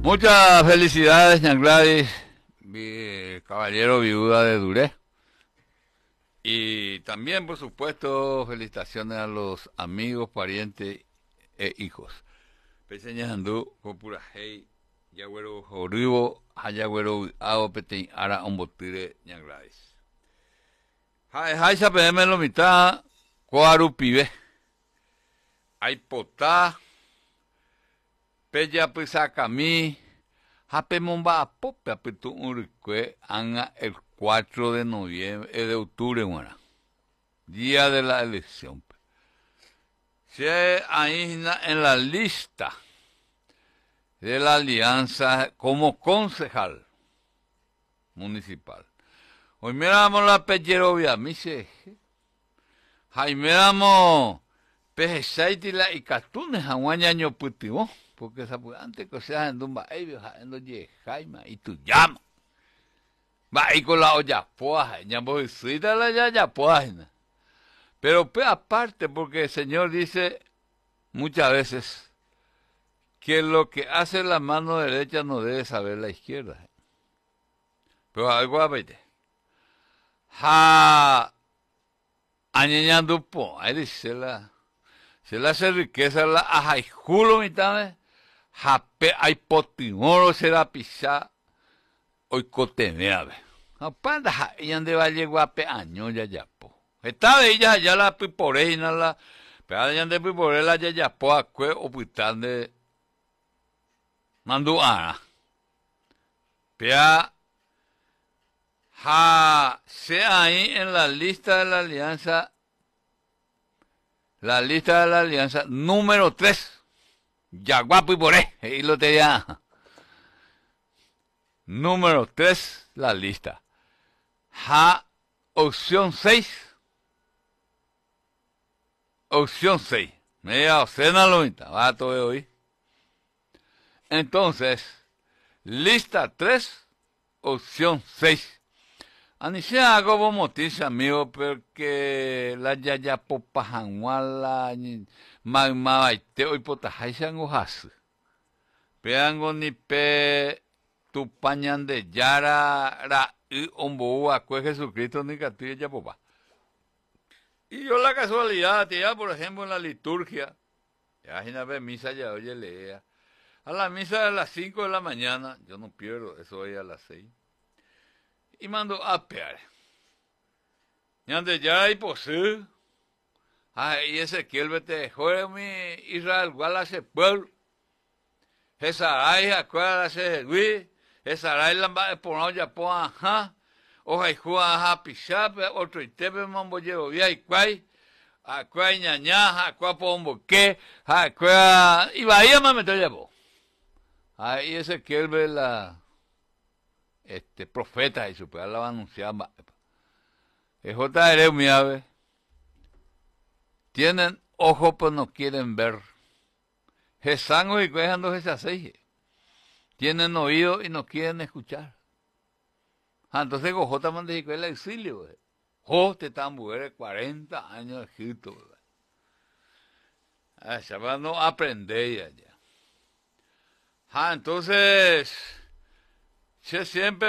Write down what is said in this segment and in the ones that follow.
Muchas felicidades, Ñan Gladys, caballero viuda de Duré. Y también, por supuesto, felicitaciones a los amigos, parientes e hijos. Peseñas andú, Copura Hey, Yagüero Joribo, Hayagüero Ao Peteñ Ara Ombotire, Ñan Gladys. Hay sapeme lo mitad, Coaru Pibe. Hay potá, Pella Pisacamí. Hape Momba Pope apitu Uricue anga el 4 de noviembre, de octubre, bueno, día de la elección. Se ahí en la lista de la alianza como concejal municipal. Hoy miramos la Pellerovia, mise, hoy miramos Pejesaitila y Catunes, Aguañaño Putimo. Porque esa antes que sea en Dumba, en Jaima, y tú llama. Va ahí con la olla poaja, ya voy a la ya poaja. Pero aparte, porque el Señor dice muchas veces que lo que hace la mano derecha no debe saber la izquierda. Pero algo a ver. Ha añeñando po, ahí dice se la hace riqueza la ajaijulo mitad. Jape hay potimoro será pisá hoy cotemea. Apanda ya de valle guape año ya po. Esta de ella ya la piporeina la pero ya de piporela ya po acue opital de manduana. Pea ja sea ahí en la lista de la alianza número 3. Ya guapo y por ahí lo tenía. Número 3, la lista. Opción 6. Opción 6. Media docena lo mitad. Va todo hoy. Entonces, lista 3, opción 6. Anisea como motiza, amigo, porque la yaya popajanguala magmabaite hoy potajaishan ojas. Peango ni pe tu pañan de yara ra y ombo acue Jesucristo ni catilla ya popa. Y yo la casualidad, tía, por ejemplo, en la liturgia, ya ve misa ya oye lea. A la misa de las 5 de la mañana, yo no pierdo, eso hoy a las 6. Y mando a pear. Ñande ya y posee. Y Ezequiel vete, joder mi Israel, igual hace pueblo. Jesaray, acuérdase, Luis. Jesaray lamba de ponao ya po ajá. Oja y juan ajá pichape, otro y tepe mambo llevo vía y cuay. Acuá ñaña, acuá pombo que, acuá. Y bahía me meto ya po. Ahí Ezequiel ve la. Profeta y su pedal la va a anunciar. J. mi ave. Tienen ojo pero no quieren ver. Jesango y cuejando Jesasei. Tienen oído y no quieren escuchar. Entonces J. mande el exilio. J. Te mujeres 40 años de Egipto. Ya no aprende ya. Entonces se siempre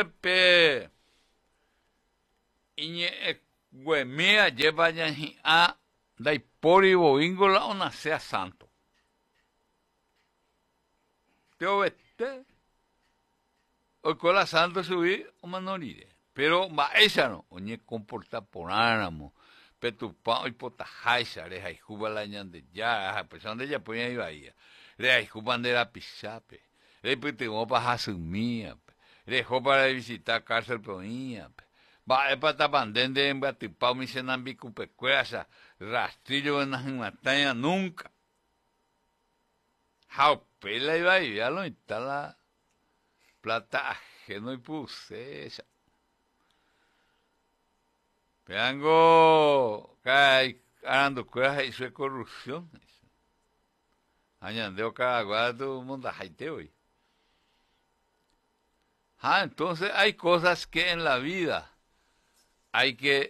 iñe huemea lleva ya a dai pori boíngola o na sea santo. Te obete o cola santo subí o manorire. Pero ma esa no, oñe comporta por ánamo. Petupa y potajaisa, reja y juba la ñande ya, pues donde ya ponía iba ahí. Reja y juba de la pisape. Repetemos para asumir. Dejó para visitar cárcel ponía. Va para tapandende en batipao mi senambicu pecuesa. Rastrillo en las montañas nunca. Jaupela iba a ir a lo está la plata ajeno y puse esa. Peango cae arando cueras y su corrupción. Añandeo cada guardo mundo jaite hoy. Entonces hay cosas que en la vida hay que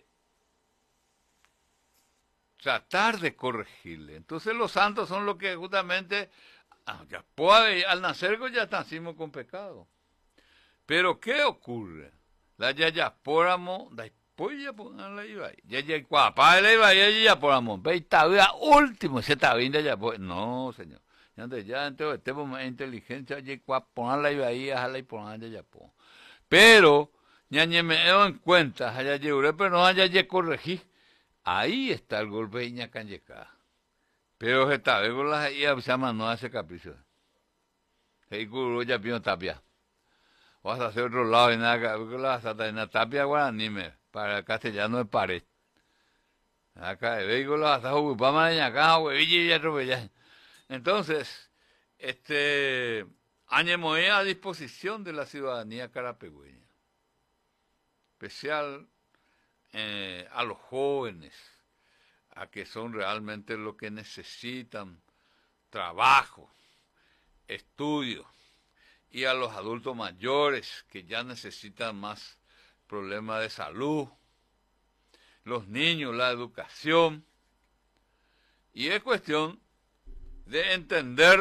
tratar de corregirle. Entonces los santos son los que justamente al nacer ya nacimos con pecado. Pero ¿qué ocurre? La yayapóramo, después ya pongan la iba. Ya cuapa la iba y ya poramos. Veita último, se está viendo ya. No, señor. Ya entonces tenemos más inteligencia, ya poner la iba ahí, a la y poner ya po. Pero, ya me doy en cuenta, ya llegué, pero no haya ya corregí. Ahí está el golpe de Ñacanyeca. Pero esta vez con las IA se llama no hace capricho. El culo ya vino tapia. Vas a hacer otro lado y nada, porque la vas a estar en la tapia guaraní, para el castellano de pared. Acá de vehículo vas a jugar para acá, huevilla y atropellar. Entonces, Añemoé a disposición de la ciudadanía carapegüeña. Especial a los jóvenes, a que son realmente los que necesitan trabajo, estudio, y a los adultos mayores que ya necesitan más problemas de salud, los niños, la educación, y es cuestión de entender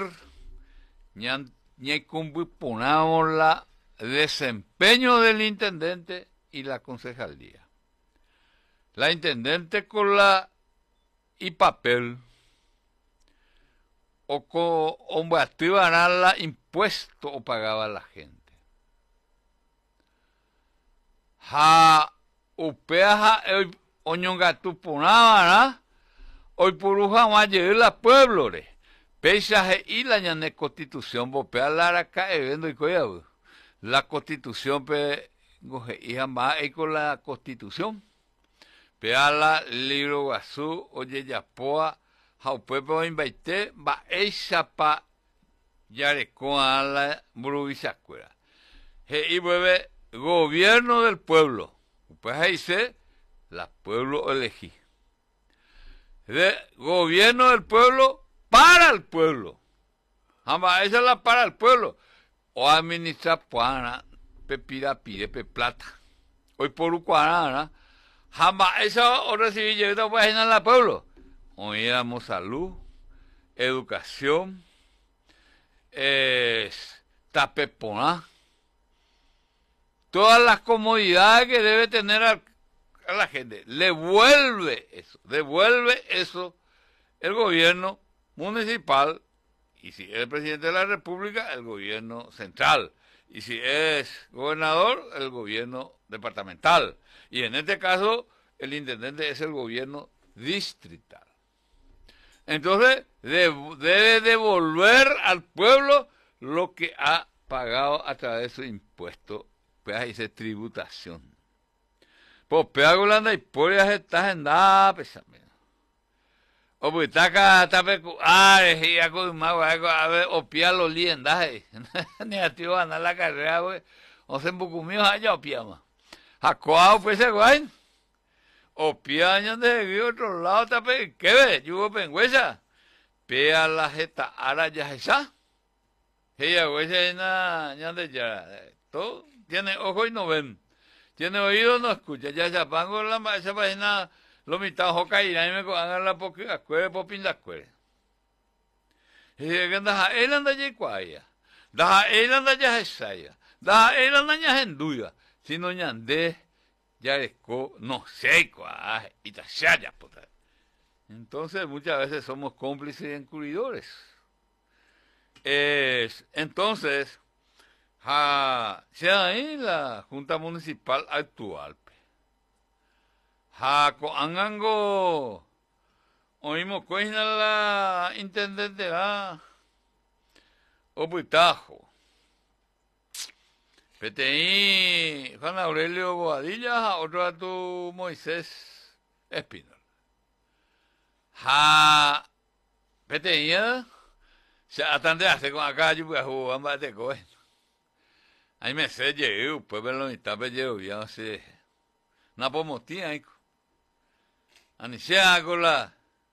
ponamos la desempeño del intendente y la concejalía. La intendente con la y papel o activarán la impuesto o pagaba la gente. Ha upeaja el oñongatu ponaba, hoy puruja más la pueblo re. Peisaje y la ñane constitución bopea la evento y coyabo. La constitución pe goje y jamás con la constitución. Peala libro guazú oye yapoa jaupepo invaite va eisapa yarecoa la brubisacuera. Y vuelve gobierno del pueblo. Pues ahí dice la pueblo elegí. De gobierno del pueblo para el pueblo. Jamás esa es la para el pueblo. O administra puana pepira pide pe plata. Hoy por ucuarana. Jamás esa o recibir llegada pues en el pueblo. Hoy damos salud, educación, tapepona, todas las comodidades que debe tener a la gente. Devuelve eso el gobierno municipal, y si es el presidente de la República, el gobierno central, y si es gobernador, el gobierno departamental, y en este caso el intendente es el gobierno distrital. Entonces debe devolver al pueblo lo que ha pagado a través de su impuesto, pues ahí dice tributación. Pues pega golanda y por ya está en nada, pesame. O pues está y algo más, a ver, o pia los liendajes. Negativo ganar la carrera, güey. O se embucumió allá o pia más. Jacoao pues ese güey. O pia años de otro lado, tape, ¿qué ves? Yugo pengüesa. Pea la jeta, ahora ya esa. Ella, güey, ya de ya. Todo tiene ojo y no ven. Tiene oído, no escucha. Ya se apango esa página. Lo mitad hoca y me hagan la poca cuere popin la cuere. Y que da él anda ya cuaya. Da él anda ya esaya. Da él anda ya enduya. Si no ñande ya esco no sé cuá y ta ya puta. Entonces muchas veces somos cómplices y encubridores. Entonces sea ahí la Junta Municipal actual. Jaco angango oímos cuena la intendente Opitajo. PTI Juan Aurelio Boadilla, otro a tu Moisés Espinal. PTI se atan de hace con acá yo voy a jugar más de cohen. Ahí me sé llegué, pues ver lo mitad pe llego ya hace una pomotía ahí. Anisea con la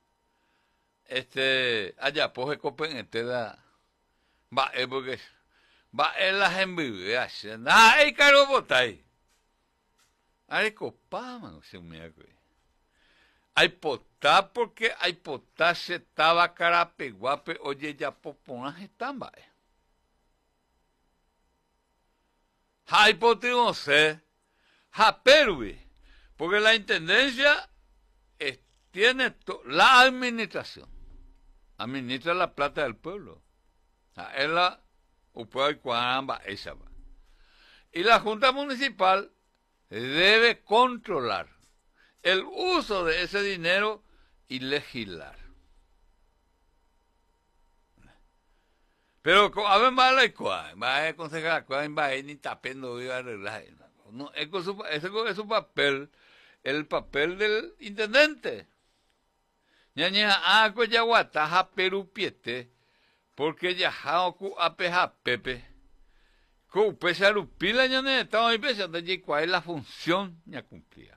allá poje copen da va porque va en las envidias ay caro botai ay copa mano se me acuerdo Hay potá porque hay potá se estaba carapeguape, oye, ya poponas están, vaya. Hay potimose, japerui, porque la intendencia tiene la administración, administra la plata del pueblo. Es la esa. Y la Junta Municipal debe controlar el uso de ese dinero y legislar. Pero a ver, va a consejar, va a ni tapendo iba a arreglar. No, ese es su papel, el papel del intendente. Ñaña ako yaguata ja Perú piete, porque ya jaoku apeja pepe. Ko pesa rupila ñane, estamos pensando allí cuál es la función ya cumplía.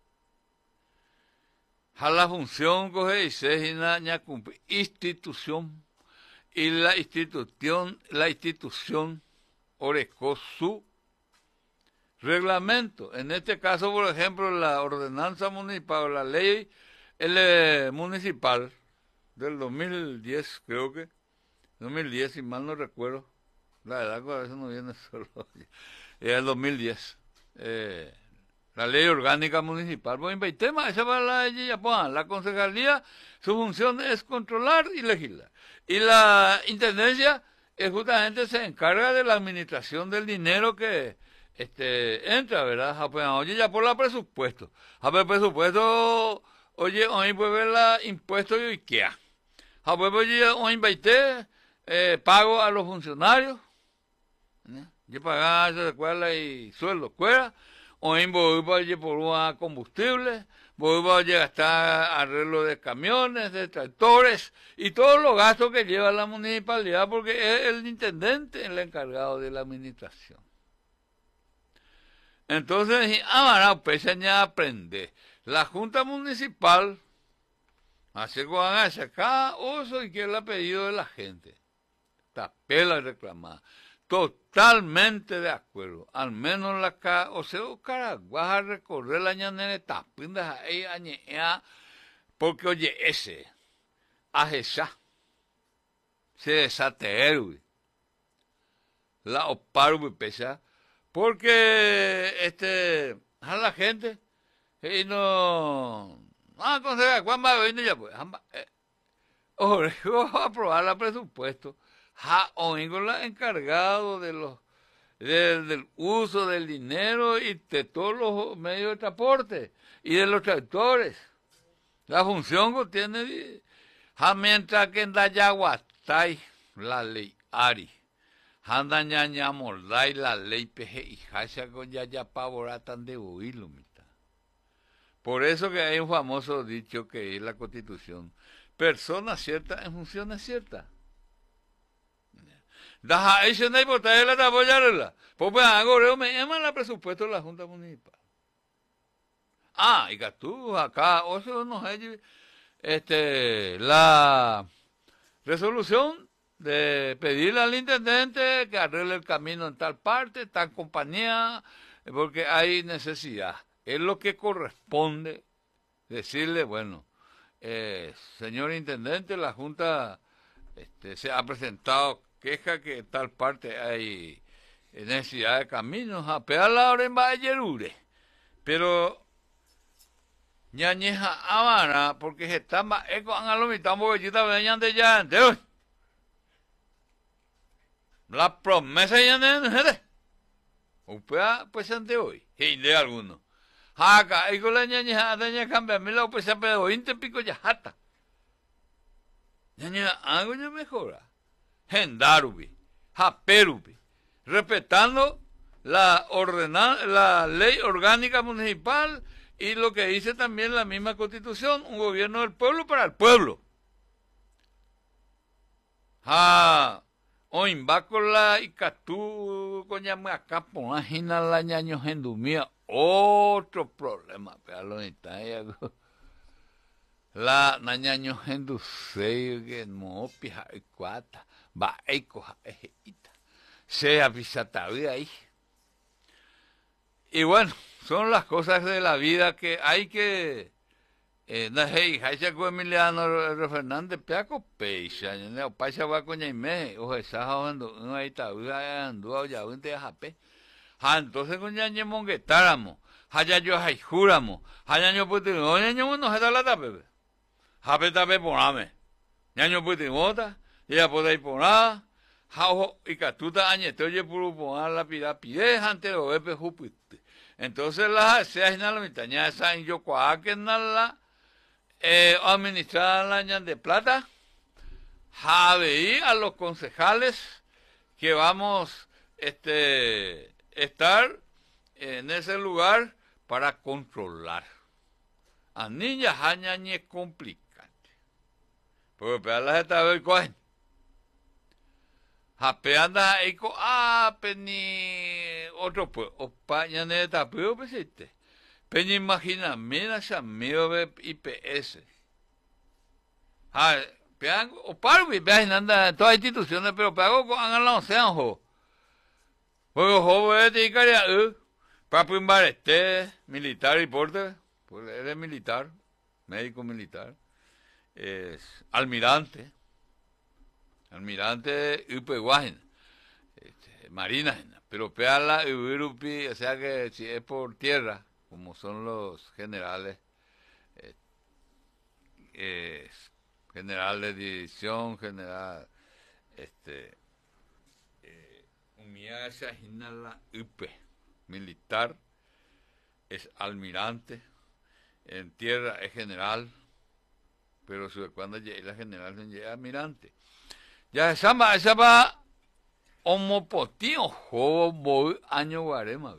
Ja la función coge y se ya cumple institución y la institución orecó su reglamento. En este caso, por ejemplo, la ordenanza municipal, la ley municipal del 2010, creo que, 2010, si mal no recuerdo, la verdad que a veces no viene solo, es el 2010, la ley orgánica municipal. Bueno, tema, esa va la ley, la concejalía, su función es controlar y legislar. Y la intendencia justamente se encarga de la administración del dinero que entra, ¿verdad? Oye, ya por la presupuesto. A ver, presupuesto, oye, hoy puede ver la impuesto y IKEA. A ver, oye, hoy invité pago a los funcionarios. Yo pagaba esa escuela y sueldo, ¿cuera? Hoy voy por un combustible, voy a gastar arreglo de camiones, de tractores y todos los gastos que lleva la municipalidad porque es el intendente el encargado de la administración. Entonces, pues ya aprende. La Junta Municipal hace acá uso y que es el pedido de la gente. Tapela reclamada. Totalmente de acuerdo. Al menos la o sea, Caraguas a recorrer la ñanera tapinda ahí añea porque oye ese ajesa se desateru la oparu pesa porque a la gente y no conseja cuándo va a venir ya pues ojo aprobar el presupuesto. Oígola encargado de del uso del dinero y de todos los medios de transporte y de los tractores. La función que tiene, mientras que en Dayaguatay, la ley Ari, anda ñaña morday la ley PG y hasha con ya pavoratan de oírlo, mitad. Por eso que hay un famoso dicho que es la Constitución: persona cierta en funciones ciertas. Daja ese no hay por traerla de apoyarla. Pues ahora me llaman el presupuesto de la Junta Municipal. Y que tú acá, o sea, no hay la resolución de pedirle al intendente que arregle el camino en tal parte, tal compañía, porque hay necesidad. Es lo que corresponde decirle, bueno, señor intendente, la Junta se ha presentado queja que en tal parte hay necesidad de caminos, a pegar la hora en Vallerure, pero ñañeja avana, porque se está más eco a lo mitad boquillita venían de ya antes. La promesa ya no upea pues ante hoy, y de alguno. Acá, y con la ñañeja, daña cambia, me la pues siempre de 20 pico ya jata. Ñañeja, algo ya mejora. Gendarubi, Japerubi, respetando la ley orgánica municipal y lo que dice también la misma Constitución, un gobierno del pueblo para el pueblo. Oimbacola y Catú, coñame acá, ponajina la ñaño gendumía, otro problema, pero la nañaño gendusei que no pija y cuata. Va a se avisata ahí. Y bueno, son las cosas de la vida que hay que na hei haisa ko Emiliano Fernández peaco peixa ne o paisa va con me o esa ando ahí está ando ya unte jape ha entonces con ya mongetáramos haya yo hay juramos haya yo puti oye yo no se la tape jape tape poname ñaño puti mota ya podéis poner jao y catuta añete oye puro poner la pide ante lo epe jupite entonces la se es la mitad ya saben yo que nada administrar la ñan de plata, javeí a los concejales que vamos estar en ese lugar para controlar. A niñas hañañi es complicante. Porque para las esta vez cogen. Japeanda eco ni otro pues o pañan de tapio pesite. Peña imagina, mira esa mío de IPS. Pean, o parvi, vean, anda, todas instituciones, pero pago con la sean jo. Juego joven de Icaria, papu militar y porte, pues eres militar, médico militar, es almirante Upeguajen, marina, pero peala, o sea que si es por tierra, como son los generales, general de división, general, unidad la UP, militar, es almirante, en tierra es general, pero cuando llega la general llega almirante. Ya esa va homopotío, joven, año guarema,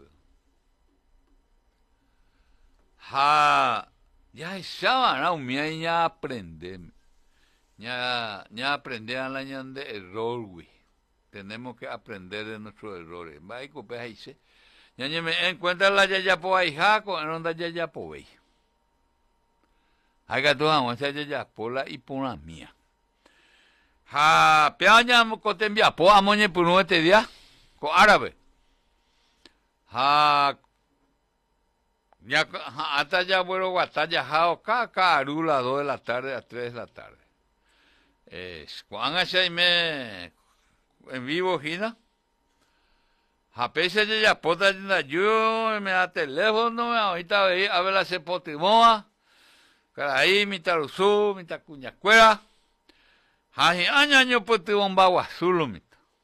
ya esa no me ya aprender ya aprender a la ñan de error güey tenemos que aprender de nuestros errores va y copia dice ya me encuentra la ya po ahí jaco en onda ya po ve haga todo vamos a ya por la y por la mía peaña cotembia po amoñe por no este día con árabe ya hasta ya bueno batalla jao cada las 2 de la tarde a 3 de la tarde. Cuando me en vivo gina. A pesar de ya pota yo me da teléfono ahorita veí a ver la sepotimoa. Ahí mi taruzú, mi tacuñacuera. Año potibón baguazulo mi.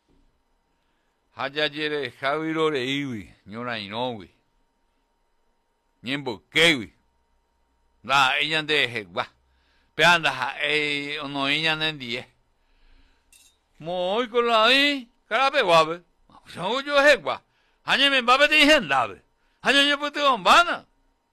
Haya yere javiro de iwi, ñora inowi. Ñembo kewi. La ella de jegua. Peanda no ella en 10. Muy con la ahí, carape guabe. Yo jegua. Hañe me babe de hendabe. Hañe yo puto bombana.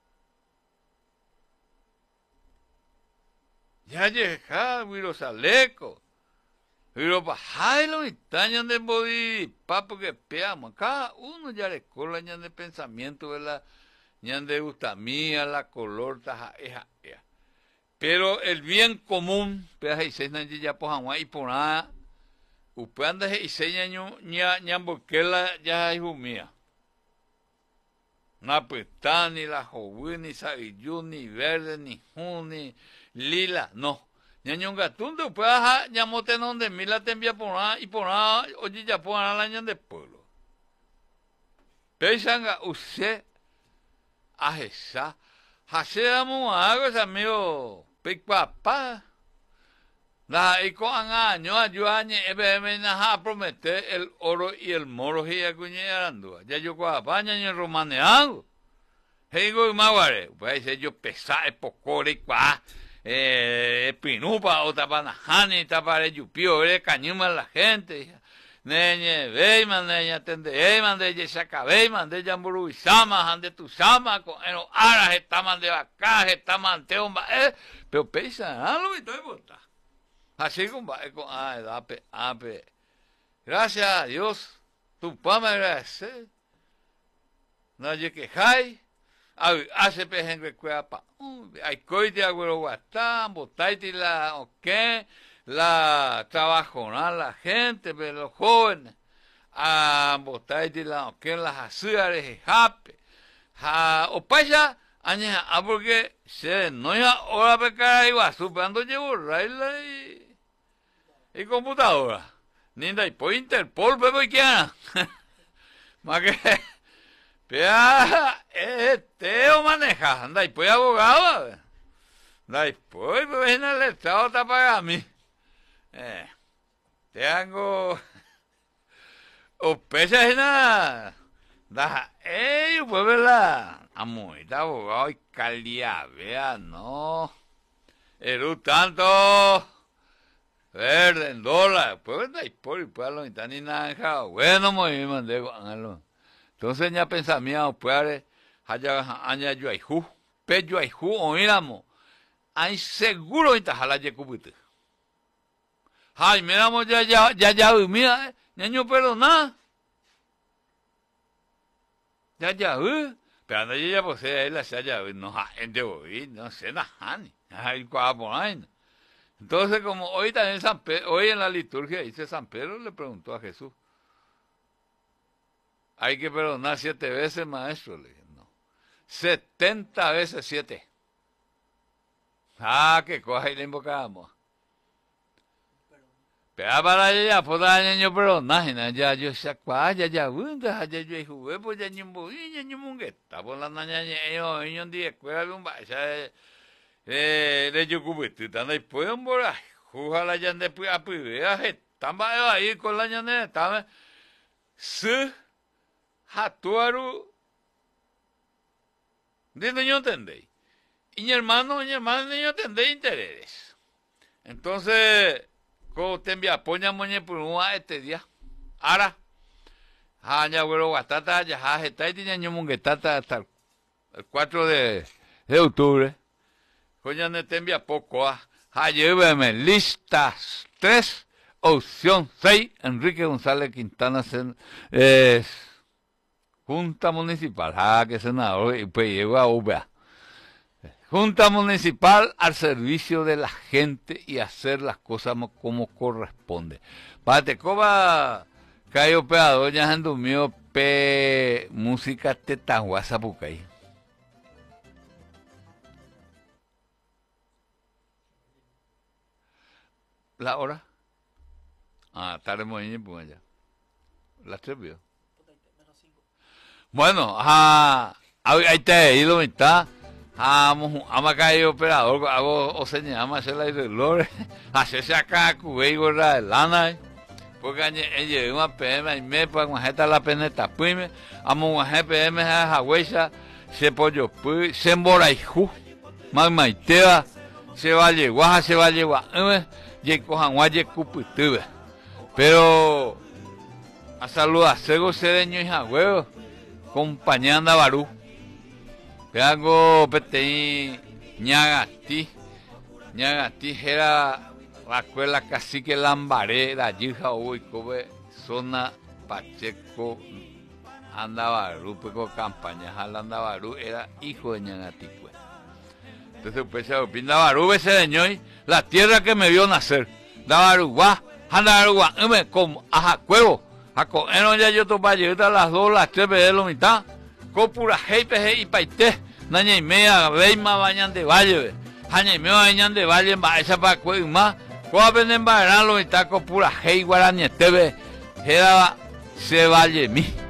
Ya llega, wiro saleco. Wiro bajailo y tañan de body, papo que peamos. Cada uno ya le cola de pensamiento, ¿verdad? Ñan de gusta mía, la color, taja, pero el bien común, peaje y seis ya por Hanwha y por nada, upeanda y seis años, ñan boquela ya es mía. No apretá, ni la joven, ni sabillú, ni verde, ni juni, lila, no. Ñañon gatunde, upeaja, ñamote donde mila te envía por nada, y por nada, oye ya por nada la ñan de pueblo. Pesanga, usted, ajesa, hacemos algo, amigo, papá. La eco año ayuañe ebm a prometer el oro y el moro y acuñando. Ya yo cuapaña y romaneando. Heigo y maguare, pues yo pesar pocore qua pinupa o tapanajani tapare yupio, cañuma la gente. Neñe, veiman, neña, tende, de yesaka, veiman, de yamburu y sama, ande tu sama, con eno aras, estaman de vaca, estaman teomba, pero pesa, lo estoy bota. Así como, ape. Gracias a Dios, tu pama agradece. Nadie quejai, hace pejen recuerda, hay coite agüero guatán, botaiti la, ok. La trabajonal, la gente, pero los jóvenes, a botar de la que las azúcares, jape, o paya, Aña, porque se no ya hora pecar y va superando llevo raila y computadora. Ninda y por Interpol, pero y quiera. Más que, pea, Teo maneja, anda y pues abogado. Anda y pues, en el Estado está para mí. Tengo, o pesa en nada. Da, pues verla. Amoita abogado y calidad, vea, no. Eru tanto. Verde, en dólar. Pues anda y por lo mitad ni nada. Bueno, me mandé con entonces ya pensamiento, pues, haya yo ayú. Peyo ayú, oíramos. Hay seguro que jala yecubite. Ay, miramos ya, mira, ñaño, pero nada. Ya, pero anda ya, pues, la ya, no, gente, no sé, nada, ni. Ay, por ahí. Entonces, como hoy también hoy en la liturgia dice San Pedro, le preguntó a Jesús. Hay que perdonar 7 veces, maestro. Le dije, no. 70 veces 7. Ah, qué cosa y le invocábamos. Pero para allá, pues año perdonar, ya yo se acuaya, ya bunda, ya yo jugué, pues ya ni mungueta, pues la naña, yo en día escuela de un baile, de yo cubete, tan ahí pueden volar, jugala ya después a pibea, tamba ahí con la ñaneta, tamba, se Hatuaru de no entendéis. Y mi hermano no entendéis intereses. Entonces, como te envía, poñamos por este día. Ahora, ya güero guatata, ya está y tiene munguetata hasta el 4 de octubre. Coña ne te envía poco, lléveme listas 3, opción 6, Enrique González Quintana, Junta Municipal, que senador, y pues llegó a UBA. Junta Municipal al servicio de la gente y hacer las cosas como corresponde. Pate, coba, cayo operador, ya han dormido, música tetahuasa pucay. ¿La hora? Tarde muy pues allá. Las 3 vio. Bueno, ahí te he ido, está. Ama caído operador, hago o señalamos hacer la irregulare, hacerse acá, cubé y gorra de lana, porque llegué una PM y me para guajeta la peneta, pues, amo guajé PM a Jagüesa, se pollo, pues, se emboraijú, magmaiteba, se vale guaja, se vale guaja, y cojan guaye cuputube. Pero, a saludar, sego sereño y jagüeo, compañía Andabarú. Hago peteí ñagati era la escuela Cacique Lambaré, la Yija Uicobe, zona Pacheco Andabarú, pues con campañas al Andabarú, era hijo de ñagati, pues. Entonces, pues, se opina Andabarú, ese señor, la tierra que me vio nacer, Andabarú, Andabarú, como ajacuevo, acogeron ya yo topa llegar a las 2, las 3 de la mitad. Copura heipe y paite, naña y media, veima bañan de valle, haña y media bañan de valle, esa para cuello más, cuando ven en barran lo mitad copura hei guaraña tebe, era se valle mi.